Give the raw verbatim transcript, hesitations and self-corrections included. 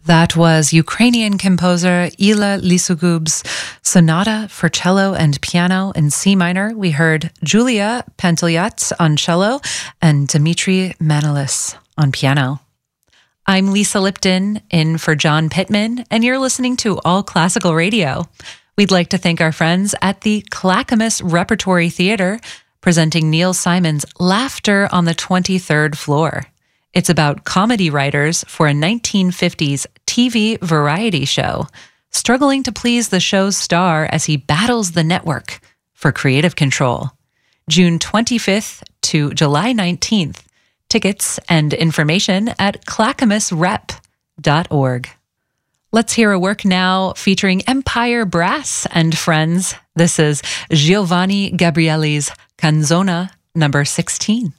That was Ukrainian composer Ila Lisugub's Sonata for Cello and Piano in C minor. We heard Julia Panteleyat on cello and Dmitry Manolis on piano. I'm Lisa Lipton, in for John Pittman, and you're listening to All Classical Radio. We'd like to thank our friends at the Clackamas Repertory Theater, presenting Neil Simon's Laughter on the twenty-third Floor. It's about comedy writers for a nineteen fifties T V variety show, struggling to please the show's star as he battles the network for creative control. June twenty-fifth to July nineteenth. Tickets and information at clackamas rep dot org. Let's hear a work now featuring Empire Brass and Friends. This is Giovanni Gabrieli's Canzona number sixteen.